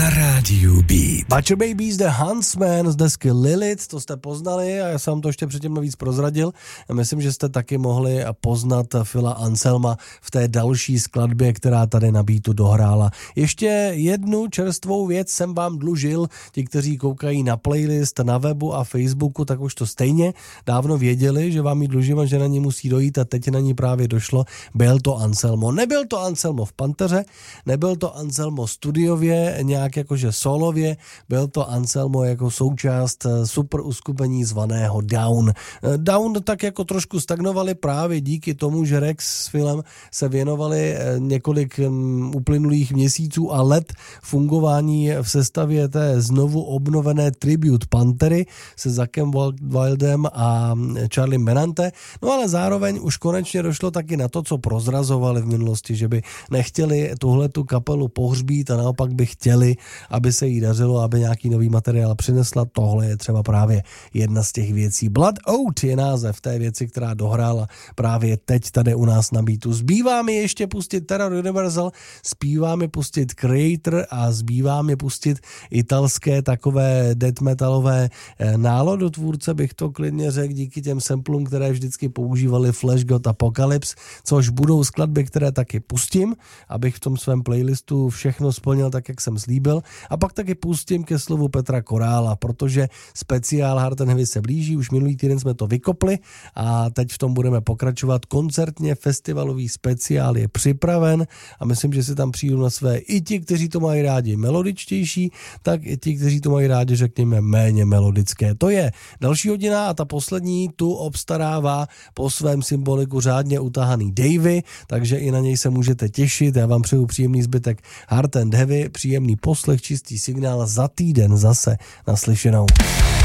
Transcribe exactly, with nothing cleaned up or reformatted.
na rádiu Beat. Butcher Babies, The Huntsman z desky Lilith, to jste poznali a já jsem to ještě předtím navíc prozradil. Já myslím, že jste taky mohli poznat Phila Anselma v té další skladbě, která tady na Beatu dohrála. Ještě jednu čerstvou věc jsem vám dlužil, ti, kteří koukají na playlist na webu a Facebooku, tak už to stejně dávno věděli, že vám ji dlužím a že na ní musí dojít a teď na ní právě došlo. Byl to Anselmo. Nebyl to Anselmo v Panteře, nebyl to Anselmo studiově, nějak jakože solově, byl to Anselmo jako součást super uskupení zvaného Down. Down tak jako trošku stagnovali právě díky tomu, že Rex s Philem se věnovali několik uplynulých měsíců a let fungování v sestavě té znovu obnovené tribute Pantery se Zackem Wildem a Charlie Benante. No ale zároveň už konečně došlo taky na to, co prozrazovali v minulosti, že by nechtěli tuhletu kapelu pohřbít a naopak by chtěli, aby se jí dařilo, aby nějaký nový materiál přinesla. Tohle je třeba právě jedna z těch věcí. Blood Oath je název té věci, která dohrála právě teď tady u nás na Beatu. Zbývá mi ještě pustit Terror Universal, zbývá mi pustit Creator a zbývá mi pustit italské takové death metalové náladotvůrce, bych to klidně řekl, díky těm samplům, které vždycky používali Flash God Apocalypse, což budou skladby, které taky pustím, abych v tom svém playlistu všechno splnil tak, jak jsem slíbil. A pak taky pustím ke slovu Petra Korála, protože speciál Hard and Heavy se blíží, už minulý týden jsme to vykopli a teď v tom budeme pokračovat. Koncertně festivalový speciál je připraven a myslím, že si tam přijdou na své i ti, kteří to mají rádi melodičtější, tak i ti, kteří to mají rádi, řekněme, méně melodické. To je další hodina a ta poslední tu obstarává po svém symboliku řádně utahaný Davey, takže i na něj se můžete těšit. Já vám přeju příjemný zbytek Hard and Heavy, příjemný poslech, čistý signál, za týden zase naslyšenou.